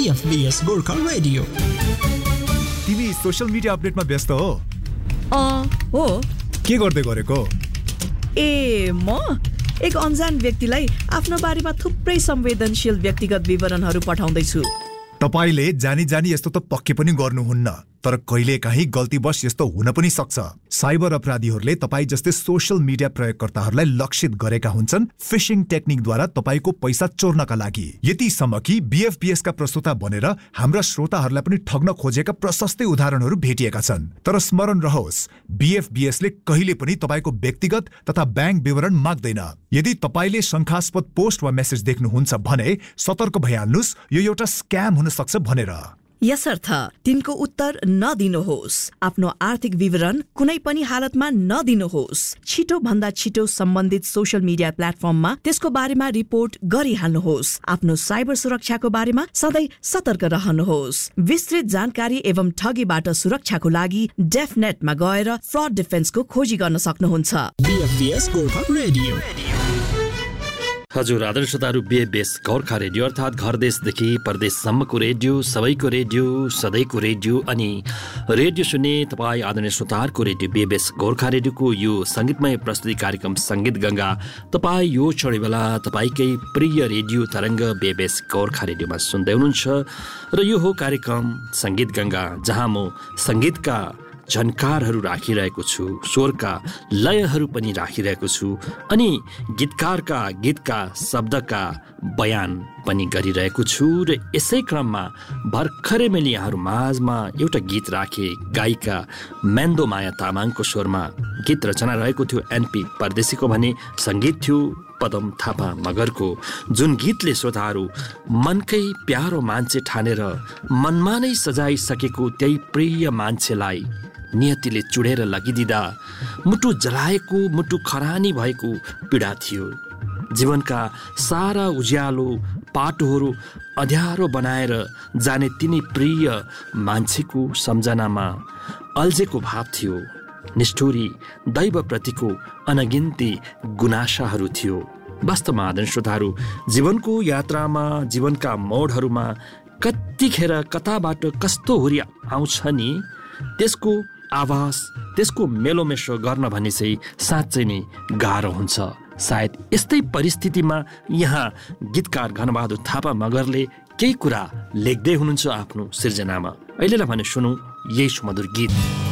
BFBS Gorkha radio. तिमी social media अपडेटमा व्यस्त हो? हो। के गर्दै गरेको? म एक अनजान व्यक्तिलाई आफ्नो बारेमा थुप्रै संवेदनशील व्यक्तिगत विवरणहरू पठाउँदैछु। तपाईले जानी जानी यस्तो त पक्कै पनि गर्नुहुन्न, तर कहिलेकाहीँ गल्तीवश यस्तो हुन पनि सक्छ। साइबर अपराधीहरूले तपाई जस्तै सोशल मिडिया प्रयोगकर्ताहरूलाई लक्षित गरेका हुन्छन् फिशिङ टेक्निकद्वारा तपाईको पैसा चोर्नका लागि। यतिसम्म कि BFBS का प्रस्तुता बनेर हाम्रा श्रोताहरूलाई पनि ठग्न खोजेका प्रशस्तै उदाहरणहरू भेटिएका छन्। तर स्मरण रहोस्, BFBS ले कहिले पनि तपाईको व्यक्तिगत तथा ब्याङ्क विवरण माग्दैन। यदि तपाईले शंकास्पद पोस्ट वा मेसेज देख्नुहुन्छ भने सतर्क भइहाल्नुस्, यो एउटा स्क्याम हुन सक्छ भनेर। यसर्थ तिनको उत्तर नदिनुहोस्। आफ्नो आर्थिक विवरण कुनै पनि हालतमा नदिनुहोस्। छिटो भन्दा छिटो सम्बन्धित सोशल मिडिया प्लेटफर्ममा त्यसको बारेमा रिपोर्ट गरिहाल्नुहोस्। आफ्नो साइबर सुरक्षाको बारेमा सधैँ सतर्क रहनुहोस्। विस्तृत जानकारी एवं ठगीबाट सुरक्षाको लागि डेफनेटमा गएर फ्रड डिफेन्सको खोजी गर्न सक्नुहुन्छ। BFBS Gorkha radio. हजुर आदर्श श्रोताहरू, BFBS गोर्खा रेडियो अर्थात् घर देशदेखि परदेशसम्मको रेडियो, सबैको रेडियो, सधैँको रेडियो अनि रेडियो सुन्ने तपाईँ आदरणीय श्रोताहरूको रेडियो BFBS गोर्खा रेडियोको यो सङ्गीतमय प्रस्तुति कार्यक्रम सङ्गीत गङ्गा तपाईँ यो छोडे बेला तपाईँकै प्रिय रेडियो तरङ्ग BFBS गोर्खा रेडियोमा सुन्दै हुनुहुन्छ। र यो हो कार्यक्रम सङ्गीत गङ्गा, जहाँ म सङ्गीतका झन्कारहरू राखिरहेको छु, स्वरका लयहरू पनि राखिरहेको छु अनि गीतकारका गीतका शब्दका बयान पनि गरिरहेको छु। र यसै क्रममा भर्खरै मैले यहाँहरू माझमा एउटा गीत राखेँ। गायिका मेन्दो माया तामाङको स्वरमा गीत रचना रहेको थियो NP परदेशीको भने सङ्गीत थियो पदम थापा मगरको, जुन गीतले श्रोताहरू मनकै प्यारो मान्छे ठानेर मनमा नै सजाइसकेको त्यही प्रिय मान्छेलाई नियतिले चुडेर लगिदिँदा मुटु जलाएको, मुटु खरानी भएको पीडा थियो। जीवनका सारा उज्यालो पाटोहरू अँध्यारो बनाएर जाने तिनी प्रिय मान्छेको सम्झनामा अल्झेको भाव थियो। निष्ठुरी दैवप्रतिको अनगिन्ती गुनासाहरू थियो। वास्तवमा आदरणीय श्रोताहरू, जीवनको यात्रामा, जीवनका मोडहरूमा कतिखेर कताबाट कस्तो हुरी आउँछ नि, त्यसको आवाज, त्यसको मेलोमेसो गर्न भन्ने चाहिँ साँच्चै नै गाह्रो हुन्छ। सायद यस्तै परिस्थितिमा यहाँ गीतकार घनबहादुर थापा मगरले केही कुरा लेख्दै हुनुहुन्छ आफ्नो सिर्जनामा। अहिलेलाई भने सुनौँ यही सुमधुर गीत।